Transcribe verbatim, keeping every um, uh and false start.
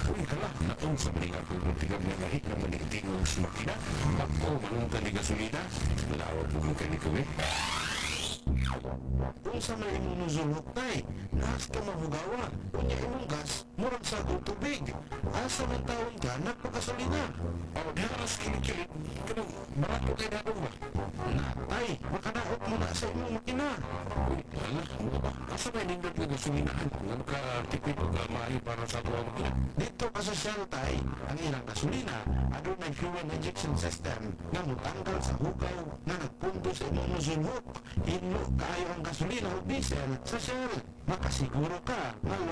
Uy, hala, natong sa malinga kong tigab na lahit na manigtingong sa makina. Ako, manong ka ni gasolina. Lawag mo ka ni Kuwi. Kung sa may imong nuzulok tay, naas ka mahugawa. Kunya imong gas, murag sa akong tubig. Asa man taon ka, nagpakasalina. O, di haras kinikilit. Pero, barato kayo na ba? Natay, makadaot mo na sa imong makina. Uy, hala, ano ba? Asa may nindot na gasolinaan? Nang ka tipid o ka maayo para sa tuwa makina? Dito ka sa Shell tay, ang ilang gasolina, adunay fuel injection system nga mutanggal sa hugaw nga nagpundo sa imong nuzulok. Hinlo kaayo ang gasolina o diesel sa Shell. Makasiguro ka nga